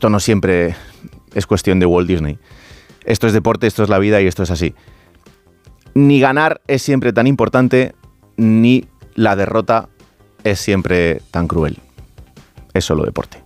esto no siempre es cuestión de Walt Disney. Esto es deporte, esto es la vida y esto es así. Ni ganar es siempre tan importante, ni la derrota es siempre tan cruel. Es solo deporte.